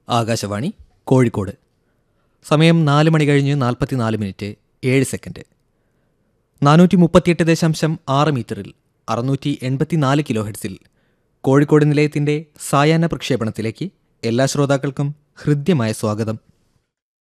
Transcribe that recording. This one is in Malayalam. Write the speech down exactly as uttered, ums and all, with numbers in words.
ആകാശവാണി കോഴിക്കോട്. സമയം നാല് മണി കഴിഞ്ഞ് നാൽപ്പത്തിനാല് മിനിറ്റ് ഏഴ് സെക്കൻഡ്. നാനൂറ്റി മുപ്പത്തിയെട്ട് ദശാംശം ആറ് മീറ്ററിൽ അറുന്നൂറ്റി എൺപത്തിനാല് കിലോ ഹെഡ്സിൽ കോഴിക്കോട് നിലയത്തിൻ്റെ സായാഹ്ന പ്രക്ഷേപണത്തിലേക്ക് എല്ലാ ശ്രോതാക്കൾക്കും ഹൃദ്യമായ സ്വാഗതം.